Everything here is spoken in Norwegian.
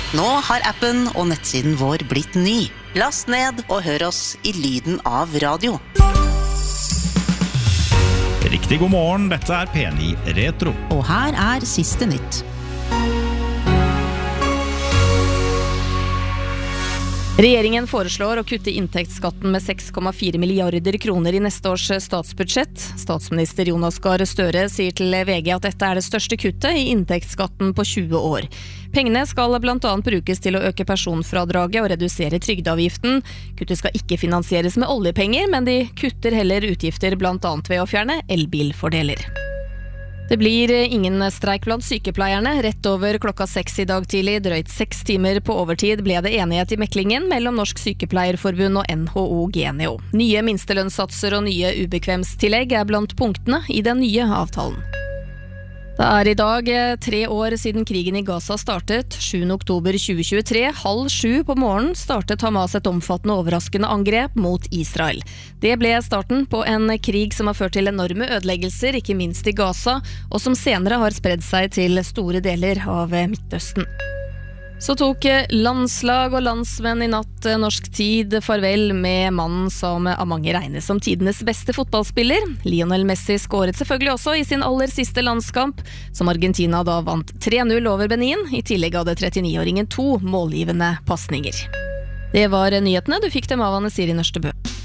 Nå har appen og nettsiden vår blitt ny. Last ned og hør oss i lyden av radio. Riktig god morgen, dette P9 Retro. Og her siste nytt. Regjeringen foreslår å kutte inntektsskatten med 6,4 milliarder kroner i neste års statsbudsjett. Statsminister Jonas Gahr Støre sier til VG at dette det største kuttet i inntektsskatten på 20 år. Pengene skal blant annet brukes til å øke personfradraget og redusere trygdeavgiften. Kuttet skal ikke finansieres med oljepenger, men de kutter heller utgifter blant annet ved å fjerne elbilfordeler. Det blir ingen streik blant sykepleierne. Rett over klokka 6 i dag tidlig, drøyt 6 timer på overtid, ble det enighet i meklingen mellom Norsk Sykepleierforbund og NHO GNO. Nye minstelønnssatser og nye ubekvemstillegg blant punktene i den nye avtalen. Det i dag 3 år siden krigen i Gaza startet. 7. oktober 2023, 6:30 på morgenen, startet Hamas et omfattende overraskende angrep mot Israel. Det ble starten på en krig som har ført til enorme ødeleggelser, ikke minst i Gaza, og som senere har spredd seg til store deler av Midtøsten. Så tok landslag og landsmenn i natt norsk tid farvel med mannen som av mange regnes som tidenes beste fotballspiller. Lionel Messi skåret selvfølgelig også i sin aller siste landskamp, som Argentina da vant 3-0 over Benin. I tillegg hadde 39-åringen 2 målgivende passninger. Det var nyhetene. Du fikk dem av Anne Siri Nørstebø.